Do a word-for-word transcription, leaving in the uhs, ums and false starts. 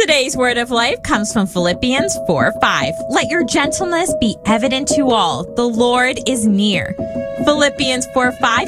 Today's word of life comes from Philippians four five. Let your gentleness be evident to all. The Lord is near. Philippians four five